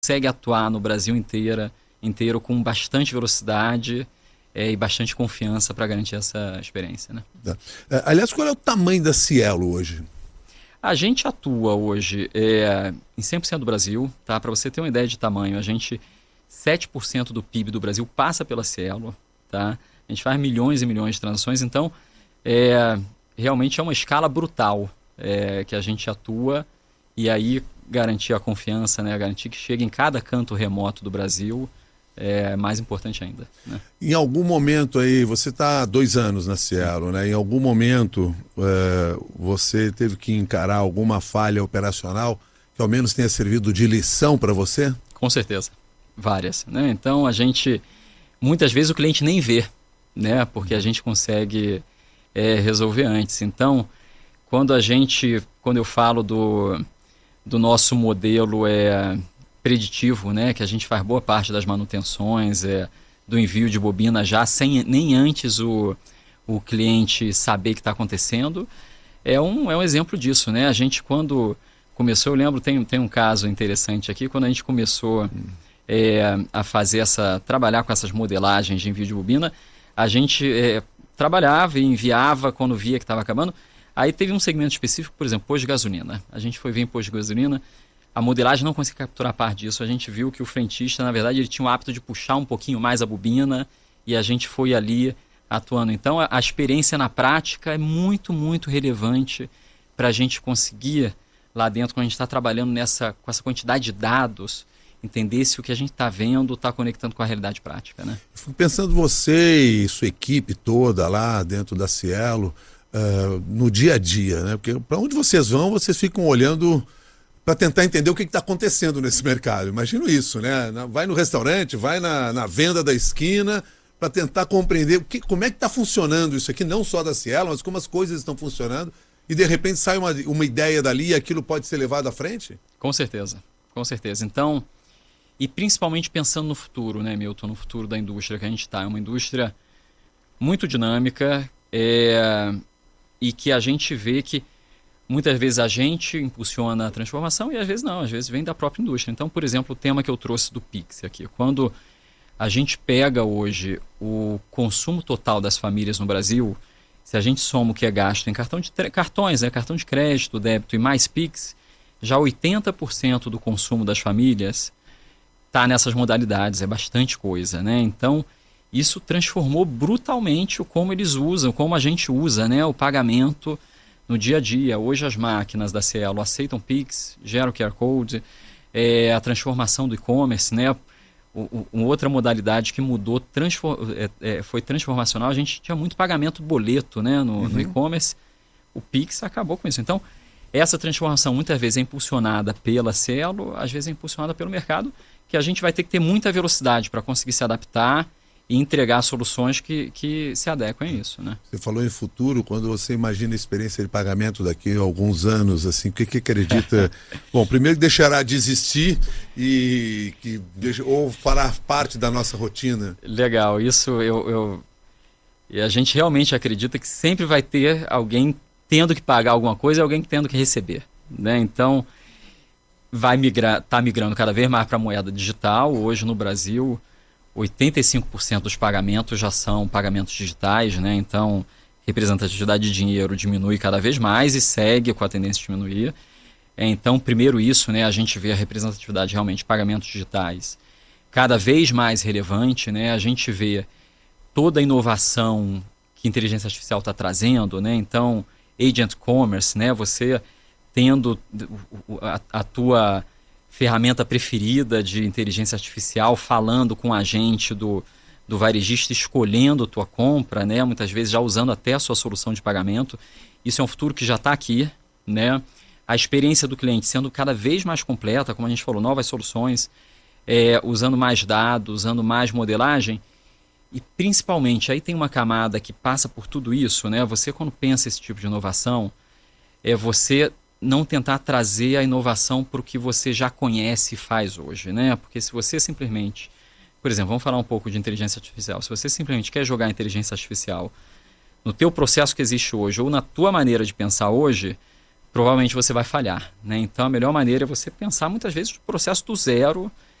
consegue atuar no Brasil inteiro com bastante velocidade e bastante confiança para garantir essa experiência, né? Aliás, qual é o tamanho da Cielo hoje? A gente atua hoje em 100% do Brasil, tá? Para você ter uma ideia de tamanho, 7% do PIB do Brasil passa pela Cielo, tá? A gente faz milhões e milhões de transações, então realmente é uma escala brutal que a gente atua, e aí garantir a confiança, né? Garantir que chega em cada canto remoto do Brasil é mais importante ainda, né? Em algum momento aí, você está há 2 anos na Cielo, né? Em algum momento você teve que encarar alguma falha operacional que ao menos tenha servido de lição para você? Com certeza, várias, né? Então muitas vezes o cliente nem vê, né? Porque a gente consegue resolver antes. Então, quando eu falo do nosso modelo preditivo, né, que a gente faz boa parte das manutenções, do envio de bobina já sem nem antes o cliente saber o que está acontecendo, é um exemplo disso, né? A gente, quando começou, eu lembro, tem um caso interessante aqui, quando a gente começou a trabalhar com essas modelagens de envio de bobina, a gente trabalhava e enviava quando via que estava acabando. Aí teve um segmento específico, por exemplo, posto de gasolina. A gente foi ver em posto de gasolina, a modelagem não conseguia capturar parte disso. A gente viu que o frentista, na verdade, ele tinha o hábito de puxar um pouquinho mais a bobina, e a gente foi ali atuando. Então, a experiência na prática é muito, muito relevante para a gente conseguir, lá dentro, quando a gente está trabalhando com essa quantidade de dados, entender se o que a gente está vendo está conectando com a realidade prática, né? Fico pensando você e sua equipe toda lá dentro da Cielo, no dia a dia, né? Porque para onde vocês vão, vocês ficam olhando para tentar entender o que está acontecendo nesse mercado. Imagino isso, né? Vai no restaurante, vai na venda da esquina, para tentar compreender como é que está funcionando isso aqui, não só da Cielo, mas como as coisas estão funcionando, e de repente sai uma ideia dali e aquilo pode ser levado à frente? Com certeza, com certeza. Então, e principalmente pensando no futuro, né, Milton? No futuro da indústria que a gente está. É uma indústria muito dinâmica, e que a gente vê que muitas vezes a gente impulsiona a transformação e às vezes não, às vezes vem da própria indústria. Então, por exemplo, o tema que eu trouxe do Pix aqui. Quando a gente pega hoje o consumo total das famílias no Brasil, se a gente soma o que é gasto em cartões, né, cartão de crédito, débito e mais Pix, já 80% do consumo das famílias está nessas modalidades, é bastante coisa, né? Então, isso transformou brutalmente como eles usam, como a gente usa, né, o pagamento no dia a dia. Hoje as máquinas da Cielo aceitam Pix, geram QR Code, a transformação do e-commerce, né? Uma outra modalidade que mudou, foi transformacional. A gente tinha muito pagamento boleto, né, no e-commerce. O Pix acabou com isso. Então, essa transformação muitas vezes é impulsionada pela Cielo, às vezes é impulsionada pelo mercado, que a gente vai ter que ter muita velocidade para conseguir se adaptar e entregar soluções que se adequem a isso, né? Você falou em futuro, quando você imagina a experiência de pagamento daqui a alguns anos, assim, o que acredita? Bom, primeiro deixará de existir ou fará parte da nossa rotina? Legal, isso e a gente realmente acredita que sempre vai ter alguém tendo que pagar alguma coisa e alguém tendo que receber, né? Então, tá migrando cada vez mais para a moeda digital. Hoje no Brasil, 85% dos pagamentos já são pagamentos digitais, né? Então, representatividade de dinheiro diminui cada vez mais e segue com a tendência de diminuir. Então, primeiro isso, né? A gente vê a representatividade realmente de pagamentos digitais cada vez mais relevante, né? A gente vê toda a inovação que a inteligência artificial está trazendo, né? Então, Agent Commerce, né? Você tendo a tua ferramenta preferida de inteligência artificial falando com a gente do varejista, escolhendo a tua compra, né? Muitas vezes já usando até a sua solução de pagamento. Isso é um futuro que já está aqui, né? A experiência do cliente sendo cada vez mais completa, como a gente falou, novas soluções, usando mais dados, usando mais modelagem. E principalmente, aí tem uma camada que passa por tudo isso, né? Você, quando pensa esse tipo de inovação, você não tentar trazer a inovação para o que você já conhece e faz hoje, né? Porque se você simplesmente, por exemplo, vamos falar um pouco de inteligência artificial. Se você simplesmente quer jogar inteligência artificial no teu processo que existe hoje ou na tua maneira de pensar hoje, provavelmente você vai falhar, né? Então a melhor maneira é você pensar muitas vezes o processo do zero,